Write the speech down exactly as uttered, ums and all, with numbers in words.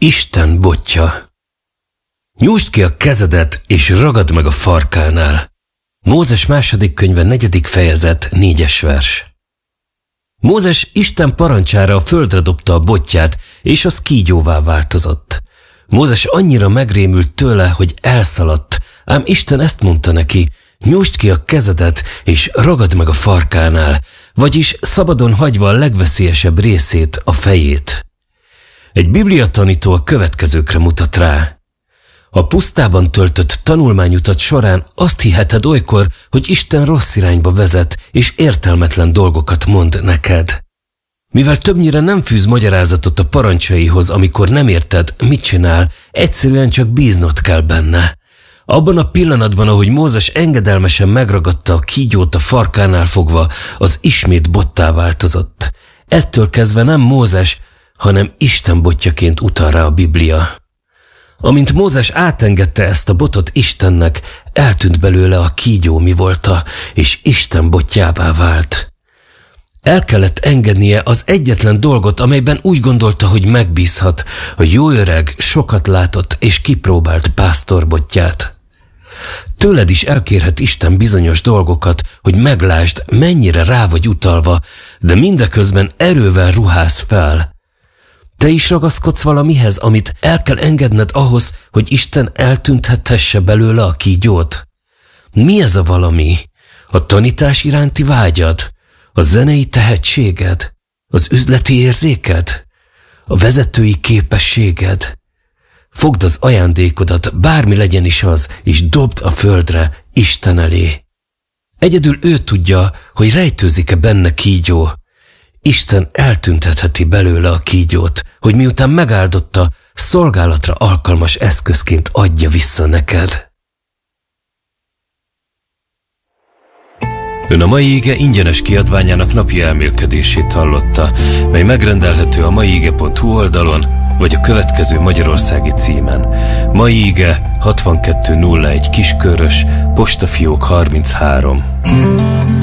Isten botja. Nyújtsd ki a kezedet, és ragad meg a farkánál. Mózes második könyve negyedik fejezet, négyes vers. Mózes Isten parancsára a földre dobta a botját, és az kígyóvá változott. Mózes annyira megrémült tőle, hogy elszaladt, ám Isten ezt mondta neki: nyújtsd ki a kezedet, és ragad meg a farkánál, vagyis szabadon hagyva a legveszélyesebb részét, a fejét. Egy bibliatanító a következőkre mutat rá. A pusztában töltött tanulmányutat során azt hiheted olykor, hogy Isten rossz irányba vezet, és értelmetlen dolgokat mond neked. Mivel többnyire nem fűz magyarázatot a parancsaihoz, amikor nem érted, mit csinál, egyszerűen csak bíznod kell benne. Abban a pillanatban, ahogy Mózes engedelmesen megragadta a kígyót a farkánál fogva, az ismét bottá változott. Ettől kezdve nem Mózes, hanem Isten botjaként utal rá a Biblia. Amint Mózes átengedte ezt a botot Istennek, eltűnt belőle a kígyó mivolta, és Isten botjává vált. El kellett engednie az egyetlen dolgot, amelyben úgy gondolta, hogy megbízhat, a jó öreg, sokat látott és kipróbált pásztorbotját. Tőled is elkérhet Isten bizonyos dolgokat, hogy meglásd, mennyire rá vagy utalva, de mindeközben erővel ruhász fel. Te is ragaszkodsz valamihez, amit el kell engedned ahhoz, hogy Isten eltüntethesse belőle a kígyót? Mi ez a valami? A tanítás iránti vágyad? A zenei tehetséged? Az üzleti érzéked? A vezetői képességed? Fogd az ajándékodat, bármi legyen is az, és dobd a földre, Isten elé. Egyedül ő tudja, hogy rejtőzik-e benne kígyó. Isten eltüntetheti belőle a kígyót, hogy miután megáldotta, szolgálatra alkalmas eszközként adja vissza neked. Ön a Mai Ige ingyenes kiadványának napi elmélkedését hallotta, mely megrendelhető a maige pont hu oldalon, vagy a következő magyarországi címen. Mai Ige hatvankettő nulla egy Kiskörös, postafiók harminchárom.